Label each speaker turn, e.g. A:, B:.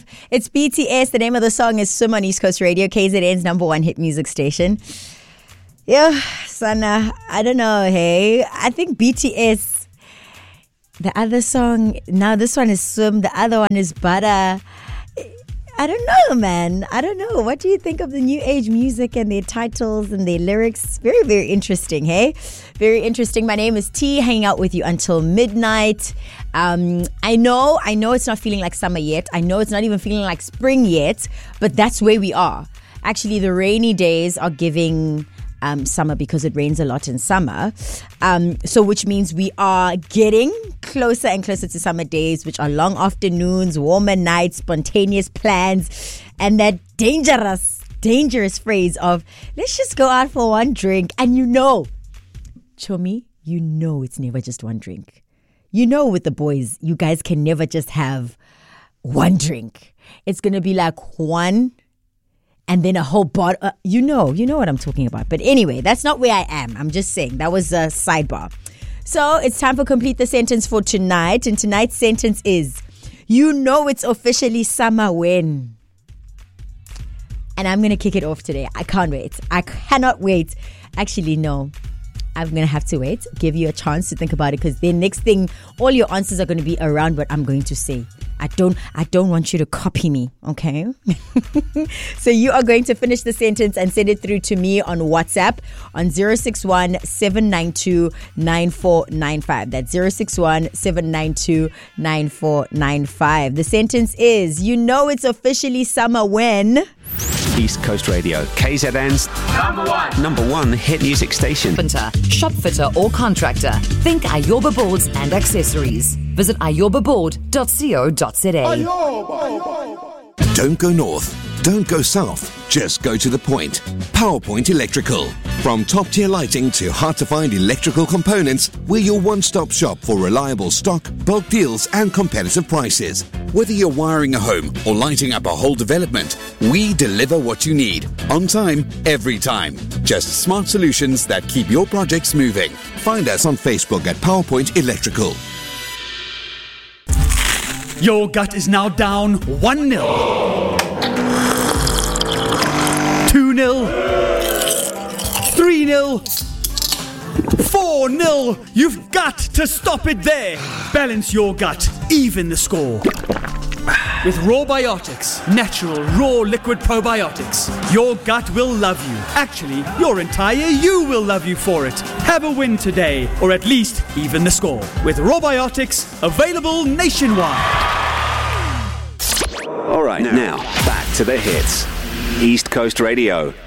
A: It's BTS. The name of the song is Swim on East Coast Radio, KZN's #1 hit music station. Yeah, Sana, I don't know, hey. I think BTS, the other song, now this one is Swim, the other one is Butter. I don't know, man. I don't know. What do you think of the new age music and their titles and their lyrics? Very, very interesting, hey? Very interesting. My name is T, hanging out with you until midnight. I know it's not feeling like summer yet. I know it's not even feeling like spring yet, but that's where we are. Actually, the rainy days are giving summer because it rains a lot in summer. So which means we are getting closer and closer to summer days, which are long afternoons, warmer nights, spontaneous plans, and that dangerous phrase of, let's just go out for one drink. And Chomi, it's never just one drink. With the boys, you guys can never just have one drink. It's going to be like one and then a whole bottle. You know what I'm talking about. But anyway, that's not where I am. I'm just saying that was a sidebar. So it's time for Complete the Sentence for tonight. And tonight's sentence is, it's officially summer when. And I'm going to kick it off today. I can't wait. I cannot wait. Actually, no. I'm going to have to wait. Give you a chance to think about it, because then next thing, all your answers are going to be around what I'm going to say. I don't want you to copy me, okay? So you are going to finish the sentence and send it through to me on WhatsApp on 061-792-9495. That's 061-792-9495. The sentence is, it's officially summer when...
B: East Coast Radio, KZN's number one hit music station.
C: Shop fitter or contractor. Think Ayoba Boards and Accessories. Visit ayobaboard.co.za.
D: Don't go north. Don't go south. Just go to the point. PowerPoint Electrical. From top-tier lighting to hard-to-find electrical components, we're your one-stop shop for reliable stock, bulk deals, and competitive prices. Whether you're wiring a home or lighting up a whole development, we deliver what you need. On time, every time. Just smart solutions that keep your projects moving. Find us on Facebook at PowerPoint Electrical.
E: Your gut is now down 1-0. 2-0, 3-0, 4-0. You've got to stop it there. Balance your gut, even the score. With Rawbiotics, natural, raw liquid probiotics, your gut will love you. Actually, your entire you will love you for it. Have a win today, or at least even the score. With Rawbiotics, available nationwide.
B: All right, now back to the hits. East Coast Radio.